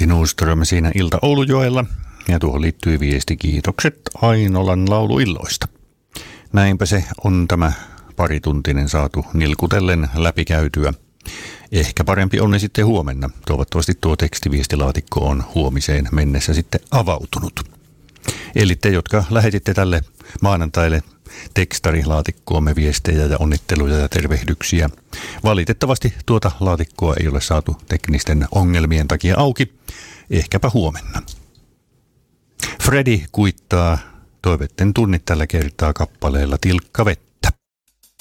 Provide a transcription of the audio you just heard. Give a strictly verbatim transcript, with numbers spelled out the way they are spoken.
Antti Nuuström siinä ilta Oulujoella ja tuohon liittyy viesti kiitokset Ainolan lauluilloista. Näinpä se on tämä parituntinen saatu nilkutellen läpikäytyä. Ehkä parempi on ne sitten huomenna. Toivottavasti tuo tekstiviestilaatikko on huomiseen mennessä sitten avautunut. Eli te, jotka lähetitte tälle maanantaille tekstarilaatikkoamme viestejä ja onnitteluja ja tervehdyksiä. Valitettavasti tuota laatikkoa ei ole saatu teknisten ongelmien takia auki. Ehkäpä huomenna. Freddy kuittaa toiveitten tunnit tällä kertaa kappaleella Tilkka vettä.